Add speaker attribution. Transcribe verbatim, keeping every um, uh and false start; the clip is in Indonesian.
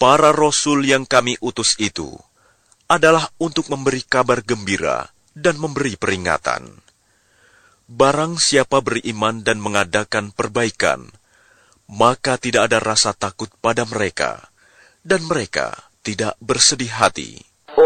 Speaker 1: Para rasul yang kami utus itu adalah untuk memberi kabar gembira dan memberi peringatan. Barang siapa beriman dan mengadakan perbaikan, maka tidak ada rasa takut pada mereka, dan mereka tidak bersedih hati.